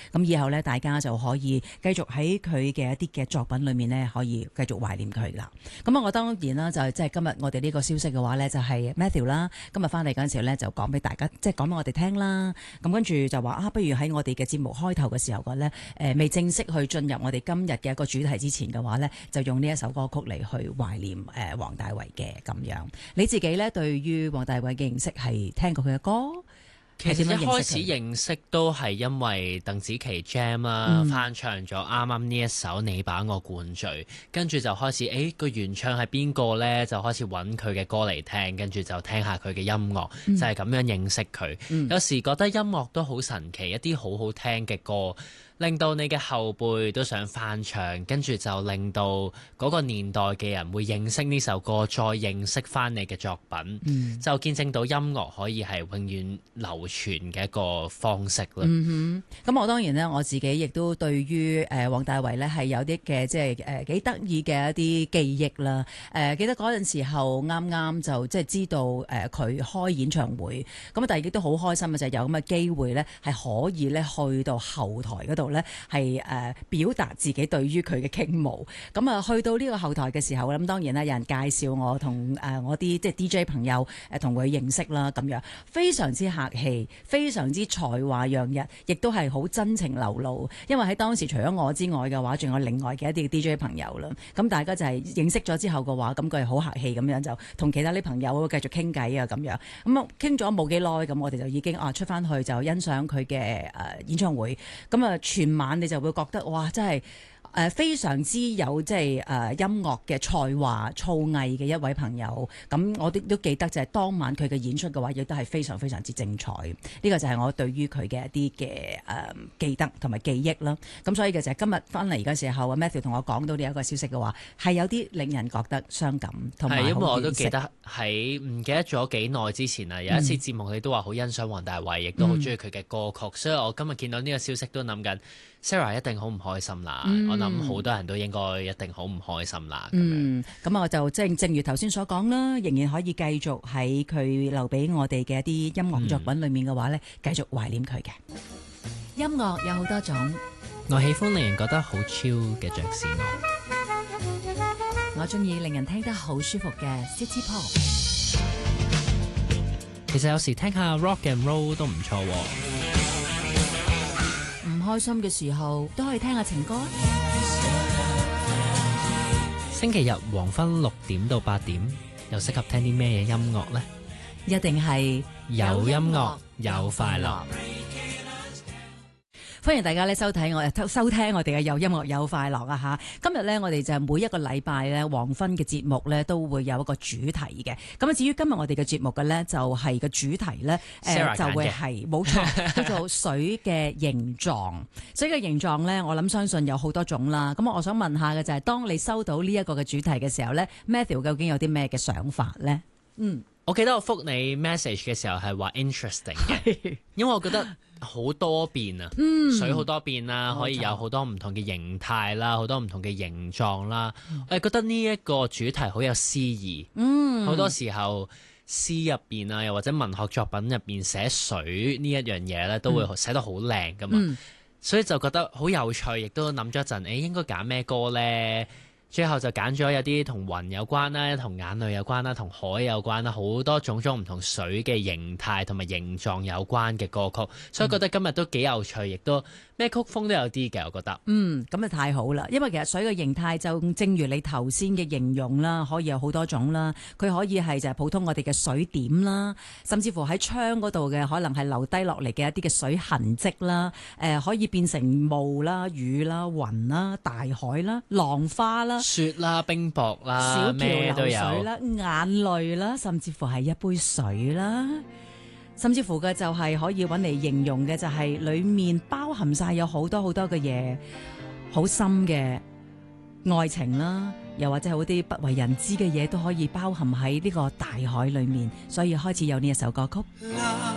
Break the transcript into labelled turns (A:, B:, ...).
A: 咁以後咧，大家就可以繼續喺佢嘅一啲嘅作品裏面咧，可以繼續懷念佢啦。咁啊，我當然啦，就係即係今日我哋呢個消息嘅話咧，就係 Matthew 啦，今日翻嚟嗰陣時咧，就講俾大家，即係講俾我哋聽啦。咁跟住就話啊，不如喺我哋嘅節目開頭嘅時候嘅咧，未正式去進入我哋今日嘅一個主題之前嘅話咧，就用呢一首歌曲嚟去懷念黃大維嘅咁樣。你自己咧對於黃大維嘅認識係聽過佢嘅歌？
B: 其實一開始認識都係因為鄧紫棋 Jam 啦，翻唱咗啱啱呢一首你把我灌醉，跟住就開始個原唱係邊個呢？就開始揾佢嘅歌嚟聽，跟住就聽下佢嘅音樂，就係咁樣認識佢。有時覺得音樂都好神奇，一啲好好聽嘅歌，令到你嘅後輩都想翻唱，跟住就令到嗰個年代嘅人會認識呢首歌，再認識翻你嘅作品，就見證到音樂可以係永遠流傳嘅一個方式啦。
A: 咁我當然咧，我自己亦都對於黃大維咧係有啲嘅即係幾得意嘅一啲記憶啦。記得嗰陣時候啱啱就即係知道佢開演唱會，咁但係亦都好開心嘅就係有咁嘅機會咧，係可以咧去到後台嗰度咧係表達自己對於佢嘅傾慕。咁啊去到呢個後台嘅時候，咁當然啦，有人介紹我同我啲即係 DJ 朋友同佢認識啦，咁樣非常之客氣。非常之才華洋溢，亦都係好真情流露。因為喺當時除咗我之外嘅話，仲有另外嘅一啲 DJ 朋友啦。咁大家就係認識咗之後嘅話，咁佢係好客氣咁樣就同其他啲朋友繼續傾偈啊咁樣。咁啊傾咗冇幾耐，咁我哋就已經出翻去就欣賞佢嘅演唱會。咁啊全晚你就會覺得哇，真係非常之有即係音樂嘅才華、造詣嘅一位朋友。咁我都記得就係當晚佢嘅演出嘅話，亦都係非常非常之精彩。呢個就係我對於佢嘅一啲嘅記得同埋記憶啦。咁所以嘅就係今日翻嚟嘅時候，Matthew 同我講到呢一個消息嘅話，係有啲令人覺得傷感同埋好惋惜。係因為我都記得
B: 喺唔記得咗幾耐之前啊，有一次節目你都話好欣賞黃大維，亦都好中意佢嘅歌曲，所以我今日見到呢個消息都諗緊 Sarah 一定好唔開心啦。我諗好多人都應該一定好唔開心啦。
A: 咁我就正如頭先所講啦，仍然可以繼續喺佢留俾我哋嘅一啲音樂作品裏面嘅話咧，繼續懷念佢嘅。音樂有好多種，
B: 我喜歡令人覺得好 chill 嘅爵士樂，
A: 我中意令人聽得好舒服嘅 City Pop。
B: 其實有時聽下 rock and roll 都唔錯喎。
A: 唔開心嘅時候都可以聽下情歌。
B: 星期日黃昏6點到8點，又適合聽啲咩嘢音樂呢？
A: 一定係
B: 有音樂有快樂。
A: 歡迎大家咧收聽我哋嘅有音樂有快樂啊吓！今日咧我哋就每一個禮拜咧黃昏嘅節目咧都會有一個主題嘅。咁啊至於今日我哋嘅節目嘅咧就係個主題咧就會係冇錯叫做水嘅形狀。水嘅形狀咧我諗相信有好多種啦。咁我想問下嘅就係當你收到呢一個嘅主題嘅時候咧 Matthew 究竟有啲咩嘅想法咧？
B: 我記得我覆你 message 嘅時候係話 interesting 嘅，因為我覺得好多變啊，水好多變啦，可以有好多唔同嘅形態啦，好多唔同嘅形狀啦。我係覺得呢一個主題好有詩意，好多時候詩入邊啊，又或者文學作品入邊寫水呢一樣嘢咧，都會寫得好靚噶嘛，所以就覺得好有趣，亦都諗咗一陣，應該揀咩歌咧？最後就揀咗有啲同雲有關啦，同眼淚有關啦，同海有關啦，好多種種唔同水嘅形態同埋形狀有關嘅歌曲，所以覺得今日都幾有趣，亦都咩曲風都有啲嘅，我覺得。咁啊太好啦，因為其實水嘅形態就正如你頭先嘅形容啦，可以有好多種啦，佢可以係就係普通我哋嘅水點啦，甚至乎喺窗嗰度嘅可能係留低落嚟嘅一啲嘅水痕跡啦，可以變成霧啦、雨啦、雲啦、大海啦、浪花啦、雪啦、冰雹啦、小橋流水啦、眼淚啦，甚至乎係一杯水啦，甚至乎嘅就係可以揾嚟形容嘅就係裏面包含晒有好多好多嘅嘢，好深嘅愛情啦，又或者好啲不為人知嘅嘢都可以包含喺呢個大海裏面，所以開始有呢一首歌曲。